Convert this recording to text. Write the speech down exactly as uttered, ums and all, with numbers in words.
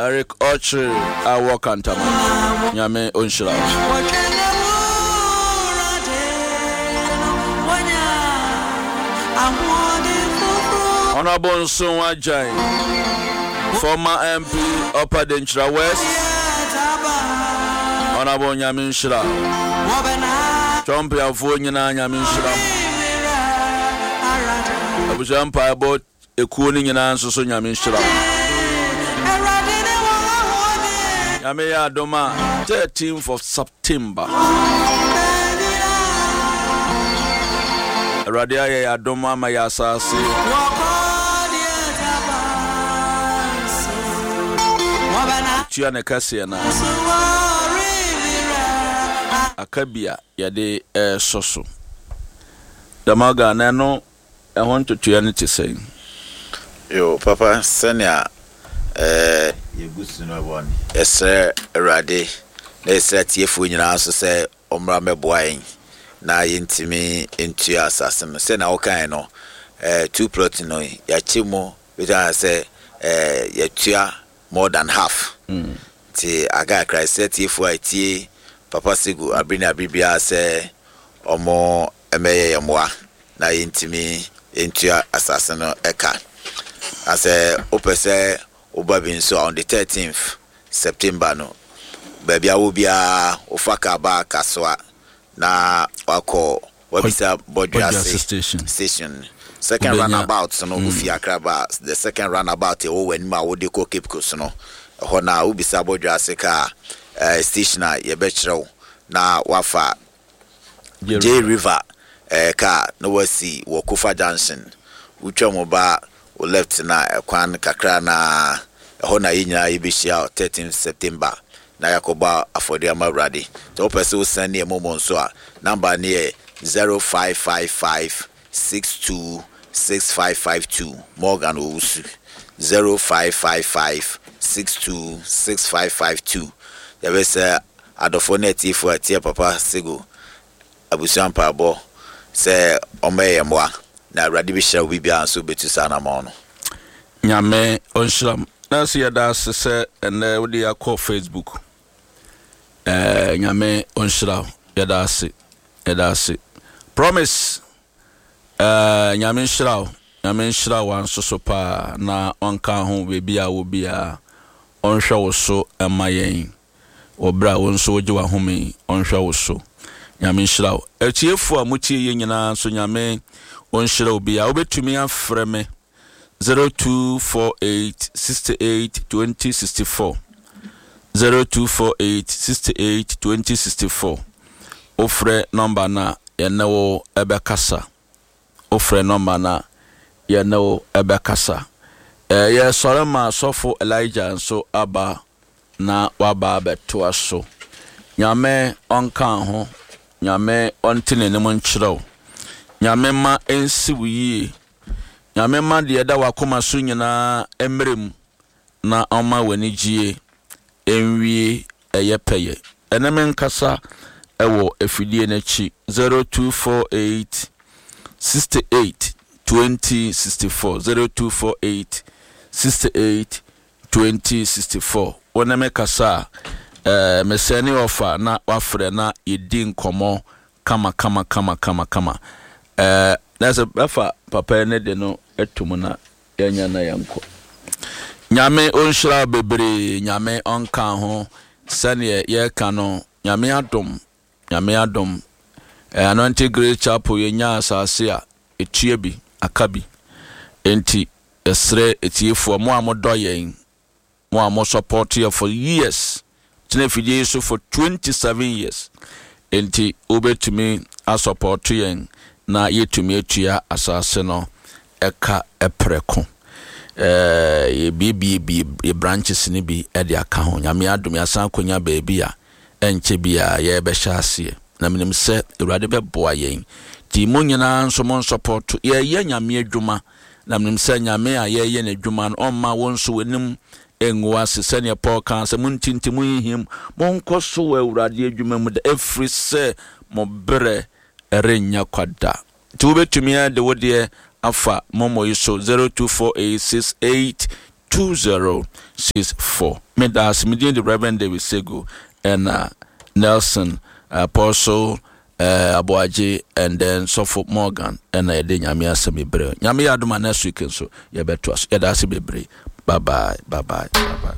Eric Ochre awo kantama nyame onshira Honorable Sonwa Jai, former M P Upper Denchira West, Honorable Nyamin Shira, Trump Yafo Nyina Nyamin Shira, Abujampa about a cooling in answer so Nyamin Shira. Yameya Doma, thirteenth of September. Radia ya Doma Mayasasi. Tiane Kasiana Akabia Yade eh, Soso Damaga Nano. I want to Tiane to say Yo Papa Senya eh Yegusuno one Ese Rade they said Yefu nyina so say omra meboain na yintimi into assassin say na okan no eh two plot no ya chimo we say eh ya more than half. Mm. Ti aga cry set ifu ati Papa Sigu abina bibia say omo emeye yamwa na yintimi into assassin eka. I say opese obabin so on the thirteenth September no. Baby awubia ofaka ba kaswa na wako wabisa Bodriase station. station. Second runabout so no ufi akraba the second runabout e wo wani ma wo de ko Cape Coast no ho na ubisa Bodriase ka uh, station ye be kire na wafa J River eh ka no wasi wo Kofa Junction utwa mo ba o left na kwan kakra na ho na yinya yebishia thirteenth September na yakoba afodiama brade to person send e momo so a number near zero five five five six two six five five two Morgan Owusu zero five five five six two six five five two. There was a adofoneti for a tia Papa Sigu abusian pabo say omeye mwa na radibisha bibia so betu sana mono nyame onshram na se yada se ene we dey call Facebook eh nyame onshram yada se yada se promise eh nyame nshraw nyame nshraw wan so so pa na onka ho bebi a wo bia onhwe wo so emayen obra won so oje wa home onhwe wo so nyame nshraw etiefo a mutie ye nyina so nyame onshraw bia obetumi afreme zero two four eight six eight two zero six four zero two four eight six eight two zero six four ofre number na yenewo ebekasa ofre number na yenewo ebekasa eh ye sore ma sofo Elijah nso aba na waba beto aso nyame onka ho nyame ontene ne mo nkyerɛw nyame ma ensi wuyi nyame ma de da wakoma so nyina emrem na oma wani gie enwie eyepeye enemen kasa ewo efidie na chi zero two four eight six eight two zero six four zero two four eight six eight two zero six four oneme kasa eh meseni ofa na wafre na yedi nkomo kama kama kama kama kama eh nasa bafa papa ne de no etum na yanya na yanko nyame onshira bebre nyame onka ho sane ye ka no nyame adom nyame adom eh Anointed Grace Chapel yenya asase a etie bi akabi enti esre etiefo mo amodo yen mo amo support here for years tene fidie so for twenty-seven years enti obetumi a support yen na yetumi etua asase no eka epreko eh ye bibi bi ye branches ni bi e de aka ho nyame adom yasan konya baabi a enche bia ye be hyase na minim se urade be boa yen ti mo nyina nso mo support ye ye nyame adwuma na minim se nyame a ye ye na adwuma no omma won so wenim enwa sesane Paul kan se mun tintimu him mon koso wa urade adwuma mu da every se mo bere erenya kwada ti obetumi de wode afa momo yiso zero two four eight six eight two zero six four. Me das me the Reverend David Segu and uh, Nelson Apostle uh, Abuaji and then Sofo Morgan and I did Nyame asemi bre. Nyame aduma next week so ye beto us. Ye das be bre. Bye bye. Bye bye. Bye bye.